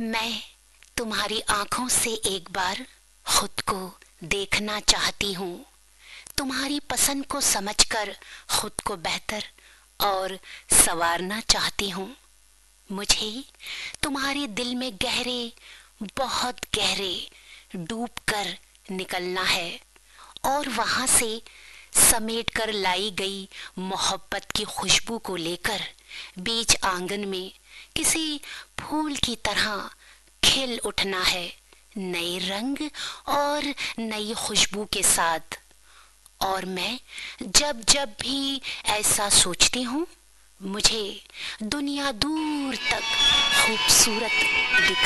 मैं तुम्हारी आंखों से एक बार खुद को देखना चाहती हूँ, तुम्हारी पसंद को समझकर खुद को बेहतर और संवारना चाहती हूँ। मुझे तुम्हारे दिल में गहरे, बहुत गहरे डूब कर निकलना है और वहां से समेट कर लाई गई मोहब्बत की खुशबू को लेकर बीच आंगन में किसी फूल की तरह खिल उठना है, नए रंग और नई खुशबू के साथ। और मैं जब जब भी ऐसा सोचती हूँ, मुझे दुनिया दूर तक खूबसूरत दिख